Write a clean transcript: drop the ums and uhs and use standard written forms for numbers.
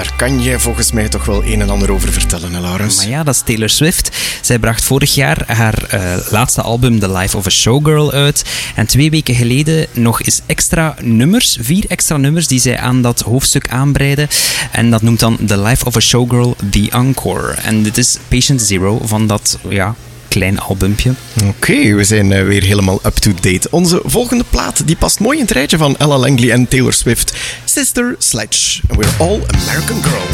daar kan jij volgens mij toch wel een en ander over vertellen, hè, Laurens? Maar ja, dat is Taylor Swift. Zij bracht vorig jaar haar laatste album The Life of a Showgirl uit. En 2 weken geleden nog eens 4 extra nummers die zij aan dat hoofdstuk aanbreiden. En dat noemt dan The Life of a Showgirl The Encore. En dit is Patient Zero van dat, klein albumpje. Oké, we zijn weer helemaal up-to-date. Onze volgende plaat die past mooi in het rijtje van Ella Langley en Taylor Swift. Sister Sledge. We're all American girls.